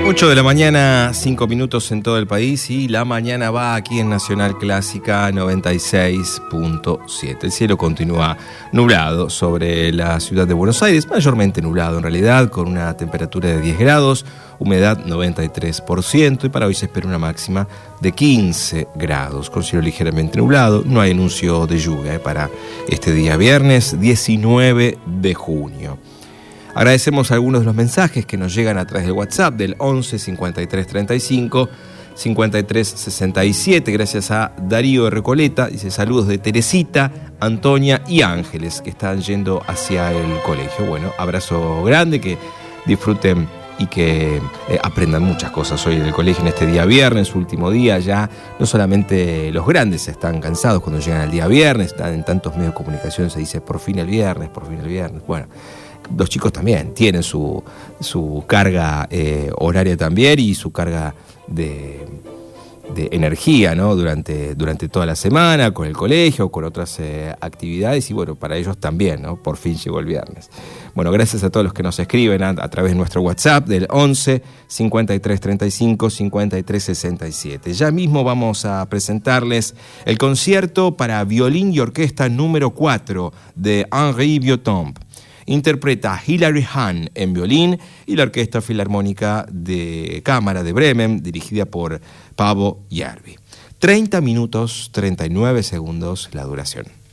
8 de la mañana, 5 minutos en todo el país y la mañana va aquí en Nacional Clásica 96.7. El cielo continúa nublado sobre la ciudad de Buenos Aires, mayormente nublado en realidad, con una temperatura de 10 grados, humedad 93% y para hoy se espera una máxima de 15 grados, con cielo ligeramente nublado. No hay anuncio de lluvia para este día viernes 19 de junio. Agradecemos algunos de los mensajes que nos llegan a través del WhatsApp del 11 53 35 53 67. Gracias a Darío de Recoleta. Dice saludos de Teresita, Antonia y Ángeles que están yendo hacia el colegio. Bueno, abrazo grande, que disfruten y que aprendan muchas cosas hoy en el colegio en este día viernes, su último día. Ya no solamente los grandes están cansados cuando llegan al día viernes, están en tantos medios de comunicación, se dice por fin el viernes, por fin el viernes. Bueno, los chicos también tienen su carga horaria también y su carga de energía, ¿no? durante toda la semana, con el colegio, con otras actividades, y bueno, para ellos también, ¿no? Por fin llegó el viernes. Bueno, gracias a todos los que nos escriben a través de nuestro WhatsApp del 11 53 35 53 67. Ya mismo vamos a presentarles el concierto para violín y orquesta número 4 de Henri Vieuxtemps. Interpreta Hilary Hahn en violín y la Orquesta Filarmónica de Cámara de Bremen, dirigida por Paavo Järvi. 30 minutos, 39 segundos la duración.